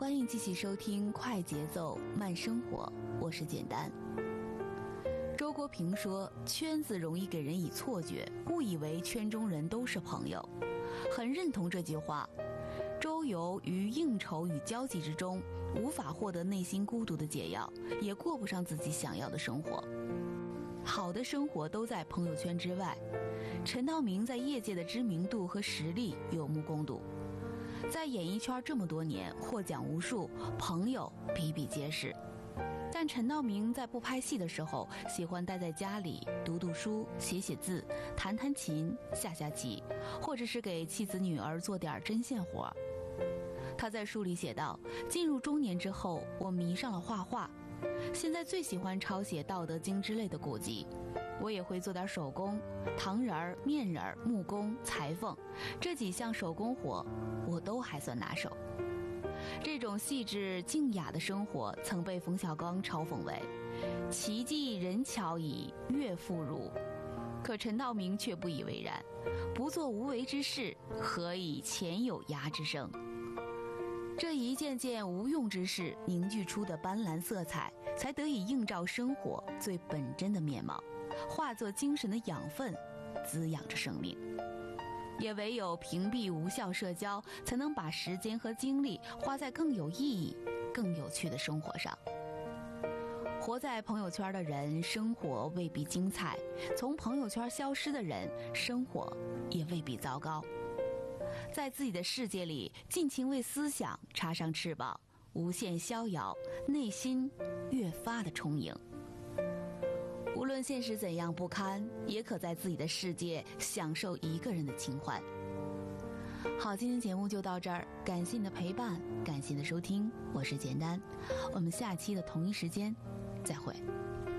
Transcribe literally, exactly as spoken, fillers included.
欢迎继续收听快节奏慢生活，我是简单。周国平说，圈子容易给人以错觉，误以为圈中人都是朋友。很认同这句话。周游于应酬与交际之中，无法获得内心孤独的解药，也过不上自己想要的生活。好的生活都在朋友圈之外。陈道明在业界的知名度和实力有目共睹，在演艺圈这么多年，获奖无数，朋友比比皆是。但陈道明在不拍戏的时候，喜欢待在家里读读书、写写字、弹弹琴、下下棋，或者是给妻子女儿做点针线活。他在书里写道，进入中年之后，我迷上了画画，现在最喜欢抄写《道德经》之类的古籍。我也会做点手工，糖人儿、面人儿、木工、裁缝，这几项手工活我都还算拿手。这种细致静雅的生活曾被冯小刚嘲讽为奇迹人巧矣，乐妇孺。可陈道明却不以为然，不做无为之事，何以前有涯之声。这一件件无用之事凝聚出的斑斓色彩，才得以映照生活最本真的面貌，化作精神的养分，滋养着生命。也唯有屏蔽无效社交，才能把时间和精力花在更有意义、更有趣的生活上。活在朋友圈的人，生活未必精彩；从朋友圈消失的人，生活也未必糟糕。在自己的世界里，尽情为思想插上翅膀，无限逍遥，内心越发的充盈。无论现实怎样不堪，也可在自己的世界享受一个人的情欢。好，今天节目就到这儿，感谢你的陪伴，感谢你的收听，我是简单，我们下期的同一时间再会。